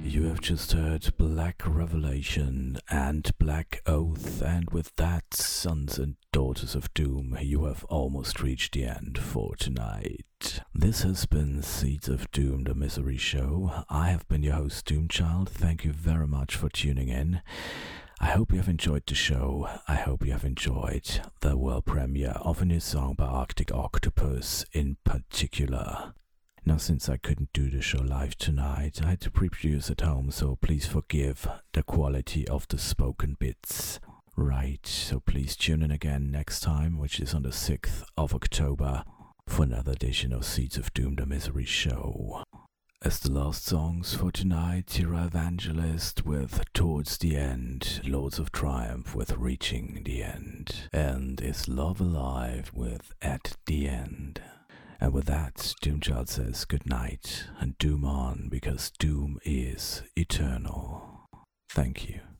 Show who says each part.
Speaker 1: You have just heard Black Revelation and Black Oath, and with that, Sons and Daughters of Doom, you have almost reached the end for tonight. This has been Seeds of Doom, the Misery Show. I have been your host, Doomchild. Thank you very much for tuning in. I hope you have enjoyed the show. I hope you have enjoyed the world premiere of a new song by Arctic Octopus in particular. Now, since I couldn't do the show live tonight, I had to pre-produce at home, so please forgive the quality of the spoken bits. Right, so please tune in again next time, which is on the 6th of October, for another edition of Seeds of Doom, the Misery Show. As the last songs for tonight, Tira Evangelist with Towards the End, Lords of Triumph with Reaching the End, and Is Love Alive with At the End. And with that, Doomchild says good night and doom on, because doom is eternal. Thank you.